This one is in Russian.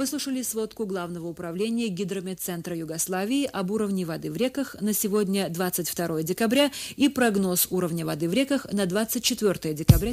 выслушали сводку Главного управления Гидрометцентра Югославии об уровне воды в реках на сегодня, 22 декабря, и прогноз уровня воды в реках на 24 декабря.